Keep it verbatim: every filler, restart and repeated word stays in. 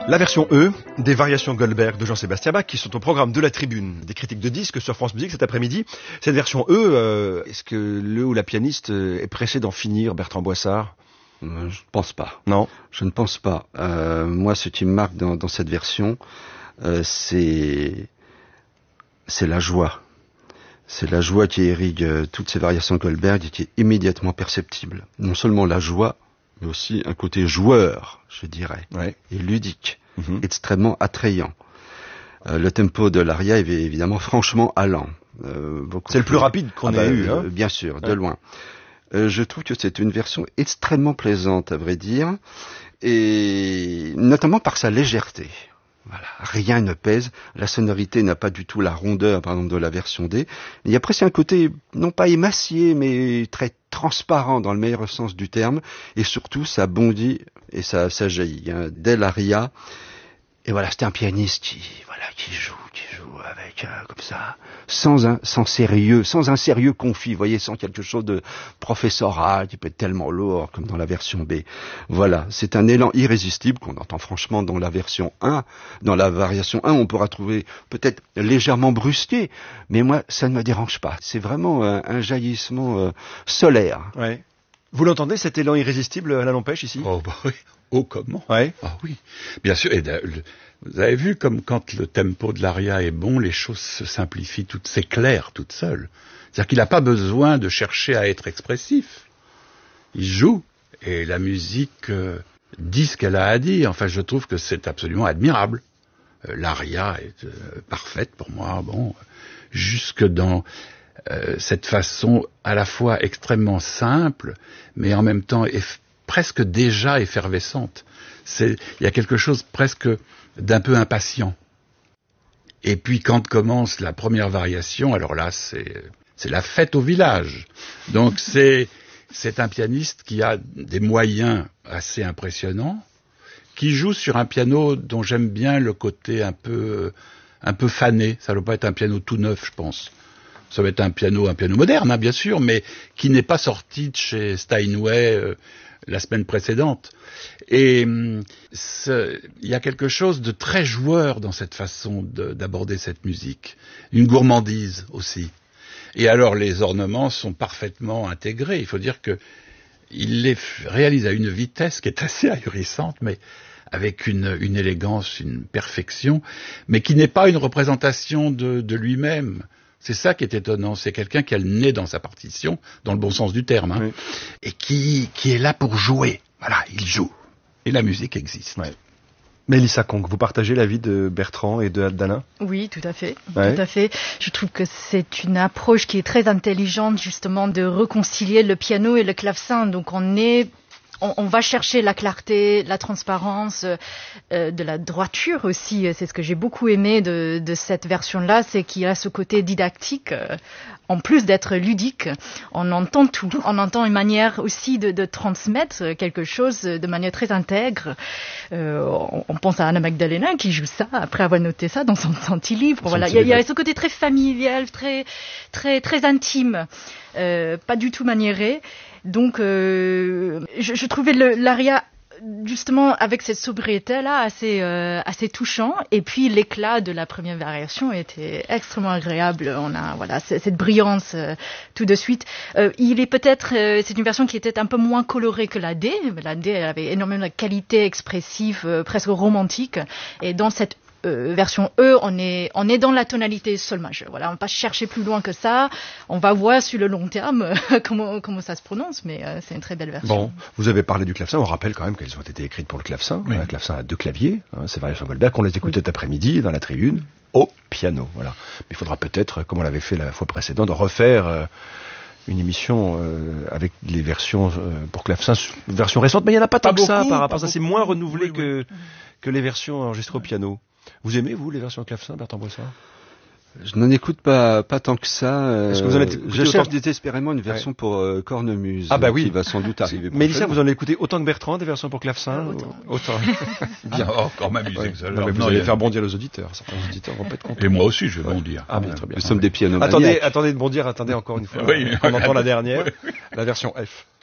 La version E des variations Goldberg de Jean-Sébastien Bach qui sont au programme de la Tribune des critiques de disques sur France Musique cet après-midi. Cette version E, euh, est-ce que le ou la pianiste est pressé d'en finir, Bertrand Boissard ? euh, Je ne pense pas. Non, je ne pense pas. Euh, moi, ce qui me marque dans, dans cette version, euh, c'est c'est la joie. C'est la joie qui irrigue euh, toutes ces variations Goldberg et qui est immédiatement perceptible. Non seulement la joie, mais aussi un côté joueur, je dirais, ouais. et ludique, mm-hmm. extrêmement attrayant. Euh, le tempo de l'aria est évidemment franchement allant. Euh, c'est le plus rapide qu'on ah ait bah, eu. Hein. Euh, bien sûr, de ouais. loin. Euh, je trouve que c'est une version extrêmement plaisante, à vrai dire, et notamment par sa légèreté. Voilà, rien ne pèse, la sonorité n'a pas du tout la rondeur, par exemple, de la version D. Il y a presque un côté, non pas émacié, mais très transparent dans le meilleur sens du terme, et surtout, ça bondit et ça, ça jaillit. Hein. Dès l'aria, et voilà, c'est un pianiste qui, voilà, qui joue, qui joue avec, euh, comme ça, sans un, sans sérieux, sans un sérieux confit, vous voyez, sans quelque chose de professoral qui peut être tellement lourd comme dans la version B. Voilà, c'est un élan irrésistible qu'on entend franchement dans la version un. Dans la variation un, on pourra trouver peut-être légèrement brusqué, mais moi, ça ne me dérange pas. C'est vraiment un, un jaillissement euh, solaire. Ouais. Vous l'entendez, cet élan irrésistible à la Lampèche ici ? Oh, bah oui. Oh, comment ? Ouais. Ah oui, bien sûr. Et le, vous avez vu comme quand le tempo de l'aria est bon, les choses se simplifient, toutes s'éclairent toutes seules. C'est-à-dire qu'il n'a pas besoin de chercher à être expressif. Il joue et la musique euh, dit ce qu'elle a à dire. Enfin, je trouve que c'est absolument admirable. Euh, l'aria est euh, parfaite pour moi. Bon, jusque dans euh, cette façon à la fois extrêmement simple, mais en même temps eff- presque déjà effervescente. C'est, il y a quelque chose presque d'un peu impatient. Et puis quand commence la première variation, alors là, c'est, c'est la fête au village. Donc c'est, c'est un pianiste qui a des moyens assez impressionnants, qui joue sur un piano dont j'aime bien le côté un peu, un peu fané. Ça ne doit pas être un piano tout neuf, je pense. Ça va être un piano, un piano moderne, hein, bien sûr, mais qui n'est pas sorti de chez Steinway euh, la semaine précédente. Et il y a quelque chose de très joueur dans cette façon de, d'aborder cette musique. Une gourmandise aussi. Et alors les ornements sont parfaitement intégrés. Il faut dire que il les réalise à une vitesse qui est assez ahurissante, mais avec une, une élégance, une perfection, mais qui n'est pas une représentation de, de lui-même. C'est ça qui est étonnant, c'est quelqu'un qui a le nez dans sa partition, dans le bon sens du terme, hein, oui. et qui, qui est là pour jouer. Voilà, il joue. Et la musique existe. Ouais. Mélissa Conque, vous partagez l'avis de Bertrand et de d'Alain ? Oui, tout à fait. Ouais. Tout à fait. Je trouve que c'est une approche qui est très intelligente, justement, de réconcilier le piano et le clavecin. Donc on est... On, on va chercher la clarté, la transparence, euh, de la droiture aussi. C'est ce que j'ai beaucoup aimé de, de cette version-là, c'est qu'il y a ce côté didactique. Euh, en plus d'être ludique, on entend tout. On entend une manière aussi de, de transmettre quelque chose de manière très intègre. Euh, on, on pense à Anna Magdalena qui joue ça après avoir noté ça dans son centilivre. Voilà, il y, a, il y a ce côté très familial, très très très intime, euh, pas du tout maniéré. Donc, euh, je, je trouvais le, l'aria justement avec cette sobriété-là assez euh, assez touchant. Et puis l'éclat de la première variation était extrêmement agréable. On a voilà c- cette brillance euh, tout de suite. Euh, il est peut-être euh, c'est une version qui était un peu moins colorée que la D. La D elle avait énormément de qualité expressive, euh, presque romantique. Et dans cette Euh, version E, on est, on est dans la tonalité sol majeur. Voilà, on va pas chercher plus loin que ça. On va voir sur le long terme euh, comment, comment ça se prononce, mais euh, c'est une très belle version. Bon, vous avez parlé du clavecin. On rappelle quand même qu'elles ont été écrites pour le clavecin. Oui. Un clavecin à deux claviers. Hein, c'est variation Goldberg. On les écoutait oui. cet après-midi dans la Tribune au piano. Voilà. Mais il faudra peut-être, comme on l'avait fait la fois précédente, refaire euh, une émission euh, avec les versions euh, pour clavecin, version récente. Mais il y en a pas tant pas que beaucoup, ça par rapport à ça. beaucoup. C'est moins renouvelé oui, que oui. que les versions enregistrées au piano. Vous aimez, vous, les versions clavecin, Bertrand Boissard ? Je n'en écoute pas, pas tant que ça. Euh, Est-ce que vous en êtes je cherche autant... désespérément une version ouais. pour euh, cornemuse. Ah bah oui. Qui va sans doute arriver. Mélissa, vous en avez écouté autant que Bertrand, des versions pour clavecin ? euh, Autant. autant. Bien, oh, encore m'amuser ouais. que ça. Non, mais vous non, allez a... faire bondir les auditeurs. Certains auditeurs vont pas être contents. Et moi aussi, je vais ouais. bondir. Ah bien, très bien. Nous sommes des pianomaniaques. Attendez, attendez de bondir, attendez encore une fois. Oui. On entend la dernière, la version F.